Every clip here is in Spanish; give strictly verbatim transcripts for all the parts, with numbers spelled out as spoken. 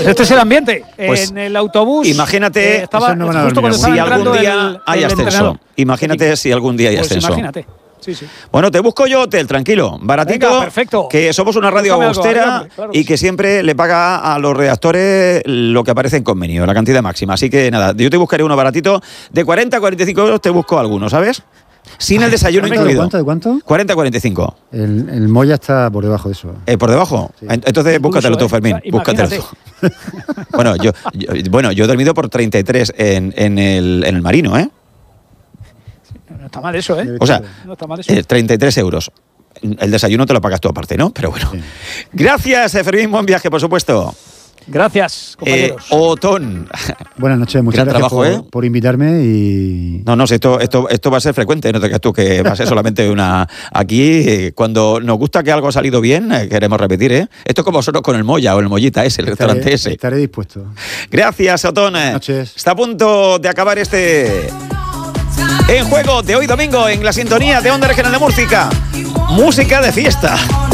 Este es el ambiente. Pues, en el autobús. Imagínate, eh, estaba no van a justo cuando dormir si estaba algún entrando día el, hay el ascenso. entrenador. Imagínate si algún día hay Pues ascenso. imagínate. Sí, sí. Bueno, te busco yo hotel, tranquilo, baratito. Venga, perfecto. Que somos una radio Búscame algo, austera hombre, claro y que que sí. siempre le paga a los redactores lo que aparece en convenio, la cantidad máxima. Así que nada, yo te buscaré uno baratito. De cuarenta a cuarenta y cinco euros te busco alguno, ¿sabes? Sin el desayuno ¿De incluido. cuánto? ¿De cuánto? cuarenta a cuarenta y cinco. El, el Moya está por debajo de eso. Eh, ¿Por debajo? Sí. Entonces Incluso, búscatelo tú, ¿eh? Fermín. O sea, Búscatelo tú. bueno, yo, yo, bueno, yo he dormido por treinta y tres en, en, el, en el Marino, ¿eh? No está mal eso, ¿eh? O sea, No está mal eso. eh, treinta y tres euros. El desayuno te lo pagas tú aparte, ¿no? Pero bueno. Sí. Gracias, eh, Fermín. Buen viaje, por supuesto. Gracias, Eh, compañeros. Otón. Buenas noches, muchas Gran gracias trabajo, por, ¿eh? por invitarme y... No, no, si esto, esto, esto va a ser frecuente, no te creas tú que va a ser solamente una... Aquí, eh, cuando nos gusta que algo ha salido bien, eh, queremos repetir, ¿eh? Esto es como vosotros con el Moya o el Mollita ese, el estaré, restaurante ese. Estaré dispuesto. Gracias, Otón. Buenas noches. Está a punto de acabar este... En juego de hoy domingo en la sintonía de Onda Regional de Música. Música de fiesta.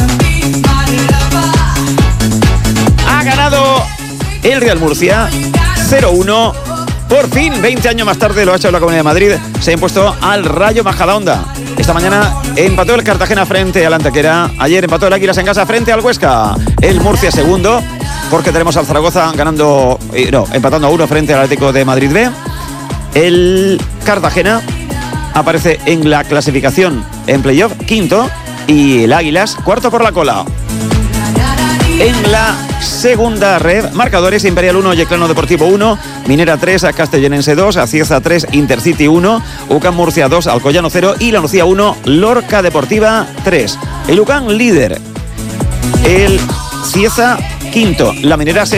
Ha ganado el Real Murcia cero uno. Por fin, veinte años más tarde, lo ha hecho la Comunidad de Madrid. Se ha impuesto al Rayo Majadahonda. Esta mañana empató el Cartagena frente al Antequera. Ayer empató el Águilas en casa frente al Huesca. El Murcia segundo, porque tenemos al Zaragoza ganando, eh, no, empatando a uno frente al Atlético de Madrid B. El Cartagena aparece en la clasificación en playoff quinto y el Águilas cuarto por la cola. En la segunda red, marcadores: Imperial uno, Yeclano Deportivo uno, Minera tres, Castellonense dos, Cieza tres, Intercity uno, UCAM Murcia dos, Alcoyano cero y La Lucía uno, Lorca Deportiva tres. El UCAM líder, el Cieza quinto, la Minera